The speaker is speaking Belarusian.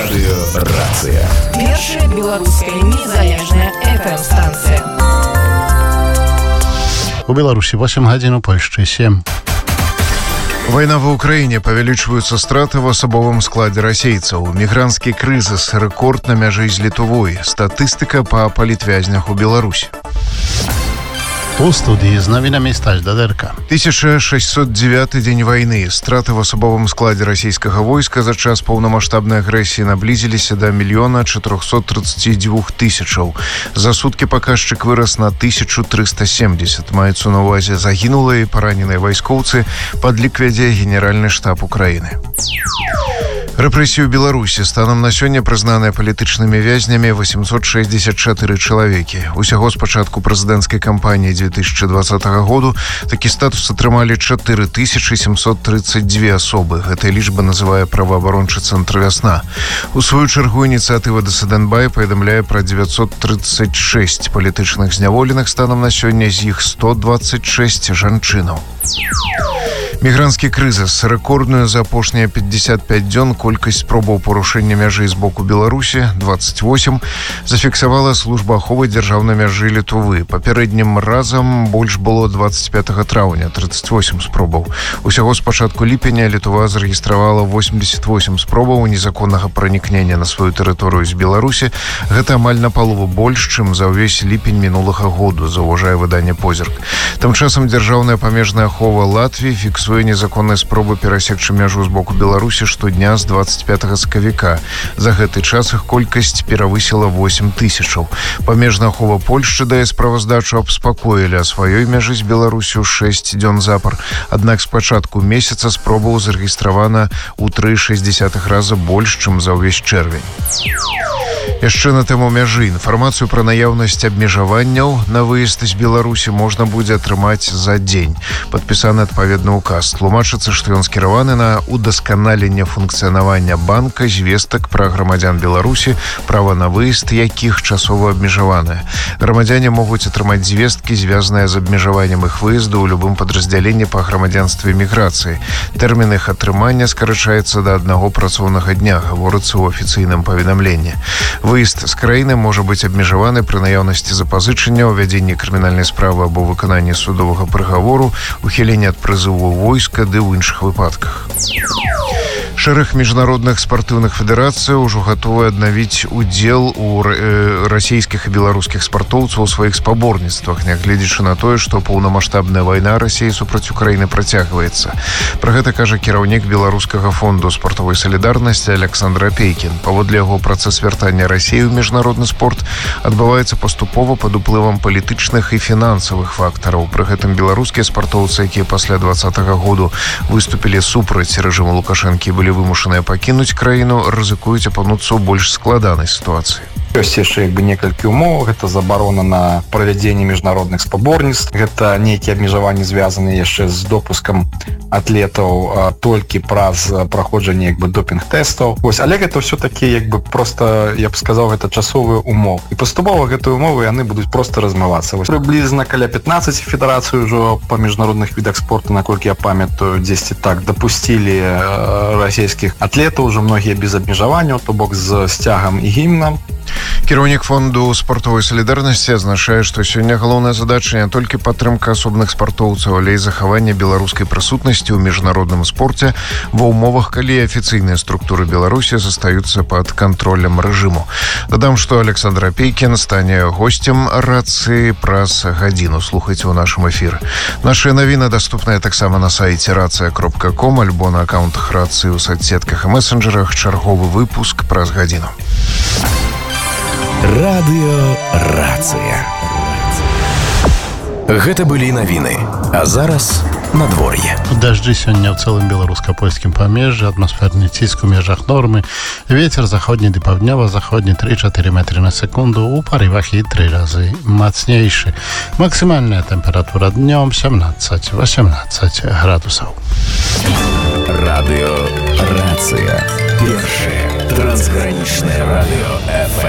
Радыёрацыя. Першая беларуская незалежная FM-станція. У Беларусі 8 гадзін, у Польшчы 7. Война в Украине, павялічваюцца страты в асабовым складзе расейцаў. Мігранцкі крызіс, рэкорд на мяжы з Літвой. Статыстыка па палітвязнях у Беларусі. У студії з новинами Стась Дадерка. 1609 дзень войны. Страты в асабовым складзе расійскага войска за час паўнамаштабнай агрэсіі наблізіліся да 1 432 000. За суткі паказчык вырас на 1370. Маецца на ўвазе загінулыя і параненыя вайскоўцы, падлік вядзе Генеральны штаб Украіны. Рэпрэсіі ў Беларусі станам на сёння прызнаныя палітычнымі вязнямі 864 чалавекі. Усяго з пачатку прэзідэнцкай кампаніі 2020 году такі статус атрымалі 4732 асобы. Гэтая лічба называе праваабарончы цэнтр «Вясна». У сваю чаргу ініцыятыва «Дысідэнтбай» паведамляе пра 936 палітычных зняволеных, станам на сёння з іх 126 жанчынаў. Мігранцкі крызіс. Рэкордную за апошнія 55 дзён колькасць спробаў парушэння мяжы з боку Беларусі, 28, зафіксавала служба аховы дзяржаўнай мяжы Літвы. Папярэднім разам больш было 25 траўня, 38 спробаў. Усяго з пачатку ліпеня Літва зарэгістравала 88 спробаў незаконнага пранікнення на сваю тэрыторыю з Беларусі. Гэта амаль на палову больш, чым за ўвесь ліпень мінулага году, заўважае выданне «Позірк». Тым часам дзяржаўная памежная ахова Латвіі фіксуе незаконныя спробы перасекчы мяжу з боку Беларусі штодня з 25 сакавіка. За гэты час іх колькасць перавысіла 8 000. Памежная ахова Польшчы дае справаздачу аб спакоілі а сваёй мяжы з Беларусю 6 дзён запар. Аднак з пачатку месяца спробаў зарэгістравана ў 3,6 раза больш, чым за ўвесь чэрвень. Яшчэ на тэму мяжы. Інфармацыю пра наяўнасць абмежаванняў на выезд з Беларусі можна будзе атрымаць за дзень. Падпісаны адпаведны указ. Тлумачыцца, што ён скіраваны на удасканаленне функцыянавання банка звестак пра грамадзян Беларусі, права на выезд якіх часова абмежаванае. Грамадзяне могуць атрымаць звесткі, звязаныя з абмежаваннем іх выезду ў любым падраздзяленні па грамадзянстве міграцыі. Тэрмін іх атрымання скарачаецца да 1 працоўнага дня, гаворыцца ў афіцыйным паведамленні. Выезд з краіны можа быць абмежаваны пры наяўнасці запазычання, увядзенні крымінальнай справы або выкананні судовага прыгавору, ухіленні ад прызыву войска ды ў іншых выпадках. Шэраг міжнародных спартыўных федэрацый ужо гатовы аднавіць удзел у расійскіх і беларускіх спартоўцаў у сваіх спаборніцтвах, нягледзячы на тое, што паўнамаштабная вайна Расіі супраць Украіны працягваецца. Пра гэта кажа кіраўнік беларускага фонду спартовай салідарнасці Александр Апейкін. Паводле яго, працэс вяртання Расіі ў міжнародны спорт адбываецца паступова пад уплывам палітычных і фінансавых фактараў. Пры гэтым беларускія спартоўцы, якія пасля 2020 году выступілі супраць рэжыму Лукашэнкі, былі вымушаныя пакінуць краіну, рызыкуюць апынуцца ў больш складанай сітуацыі. Ёсць яшчэ некалькі умоў. Гэта забарона на правядзенне міжнародных спаборніцтв. Гэта нейкія абмежаванні звязаныя яшчэ з допускам атлетаў толькі праз праходжанне допінг-тэстаў. Але гэта ўсё-такі проста, я б сказаў, гэта часовыя умовы. І паступова гэтыя умовы яны будуць проста размывацца. Прыблізна каля 15 федэрацый ужо па міжнародных відах спорту, наколькі я памятаю, дзесьці так дапусцілі расійскіх атлетаў, ужо многія без абмежаванняў, то бок з сцягам і гімнам. Кіраўнік фонду спартовай салідарнасці азначае, што сёння галоўная задача не толькі падтрымка асобных спартоўцаў, але і захаванне беларускай прысутнасці ў міжнародным спорце ва ўмовах, калі афіцыйныя структуры Беларусі застаюцца пад кантролем рэжыму. Дадам, што Александр Апейкін стане госцем рацыі праз гадзіну. Слухайце ў нашым эфіры. Нашыя навіны даступныя таксама на сайце racja.com альбо на акаунтах рацыі ў соцсетках і месенджерах. Чарговы выпуск праз гадзіну. Радыёрацыя. Гэта былі навіны. А зараз надвор'е. Дажджы сёння ў цэлым беларуска-польскім памежжы, атмасферны ціск у межах нормы, вецер заходні ды паўднёва-заходні 3-4 метры на секунду, у парывах і 3 разы мацнейшы. Максімальная тэмпература днём 17-18 градусаў. Радыёрацыя. Першае трансгранічнае радыё FM.